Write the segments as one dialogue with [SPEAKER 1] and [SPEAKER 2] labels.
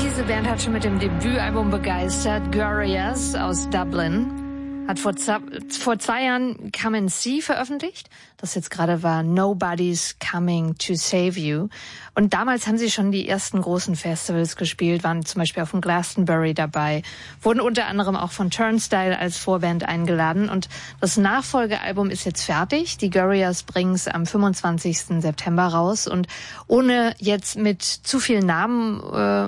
[SPEAKER 1] Diese Band hat schon mit dem Debütalbum begeistert. Gorillaz aus Dublin hat vor 2 Jahren Come and See veröffentlicht. Das jetzt gerade war Nobody's Coming to Save You. Und damals haben sie schon die ersten großen Festivals gespielt, waren zum Beispiel auf dem Glastonbury dabei, wurden unter anderem auch von Turnstile als Vorband eingeladen. Und das Nachfolgealbum ist jetzt fertig. Die Gorillaz bringen es am 25. September raus. Und ohne jetzt mit zu vielen Namen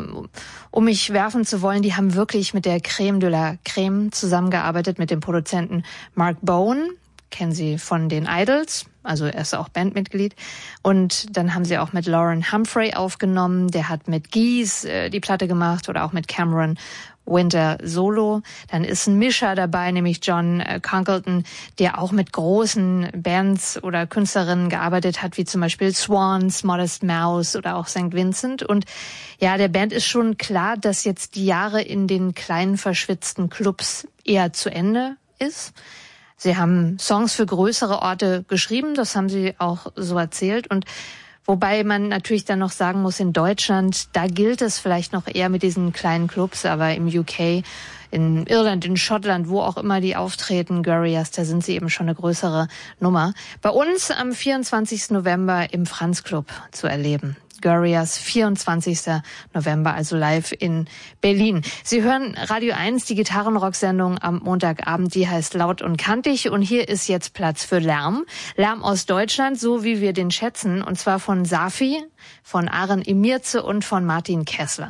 [SPEAKER 1] um mich werfen zu wollen, die haben wirklich mit der Creme de la Creme zusammengearbeitet, mit dem Produzenten Mark Bowen. Kennen Sie von den Idols, also er ist auch Bandmitglied. Und dann haben sie auch mit Lauren Humphrey aufgenommen, der hat mit Geese die Platte gemacht oder auch mit Cameron Winter Solo. Dann ist ein Mischer dabei, nämlich John Congleton, der auch mit großen Bands oder Künstlerinnen gearbeitet hat, wie zum Beispiel Swans, Modest Mouse oder auch St. Vincent. Und ja, der Band ist schon klar, dass jetzt die Jahre in den kleinen, verschwitzten Clubs eher zu Ende ist. Sie haben Songs für größere Orte geschrieben, das haben sie auch so erzählt. Und wobei man natürlich dann noch sagen muss, in Deutschland, da gilt es vielleicht noch eher mit diesen kleinen Clubs, aber im UK, in Irland, in Schottland, wo auch immer die auftreten, Gorillaz, da sind sie eben schon eine größere Nummer. Bei uns am 24. November im Franz Club zu erleben. Gorillaz, 24. November, also live in Berlin. Sie hören Radio 1, die Gitarrenrock-Sendung am Montagabend, die heißt Laut und Kantig. Und hier ist jetzt Platz für Lärm. Lärm aus Deutschland, so wie wir den schätzen. Und zwar von Safi, von Aren Emirze und von Martin Kessler.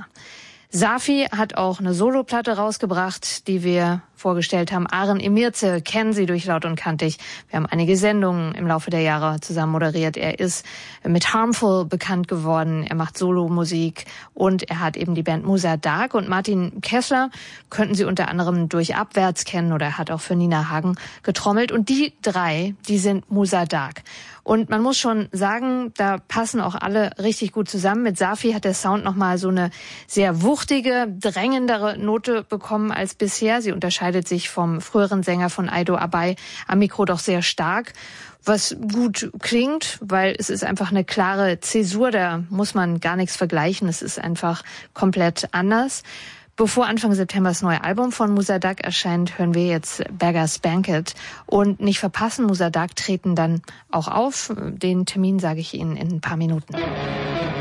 [SPEAKER 1] Safi hat auch eine Soloplatte rausgebracht, die wir vorgestellt haben. Aren Emirze kennen Sie durch Laut und Kantig. Wir haben einige Sendungen im Laufe der Jahre zusammen moderiert. Er ist mit Harmful bekannt geworden. Er macht Solomusik und er hat eben die Band Musa Dark. Und Martin Kessler könnten Sie unter anderem durch Abwärts kennen oder er hat auch für Nina Hagen getrommelt. Und die 3, die sind Musa Dark. Und man muss schon sagen, da passen auch alle richtig gut zusammen. Mit Safi hat der Sound nochmal so eine sehr wuchtige, drängendere Note bekommen als bisher. Sie unterscheidet sich vom früheren Sänger von Aido Abai am Mikro doch sehr stark, was gut klingt, weil es ist einfach eine klare Zäsur, da muss man gar nichts vergleichen. Es ist einfach komplett anders. Bevor Anfang September das neue Album von Musa Dark erscheint, hören wir jetzt Beggars Banquet. Und nicht verpassen, Musa Dark treten dann auch auf. Den Termin sage ich Ihnen in ein paar Minuten.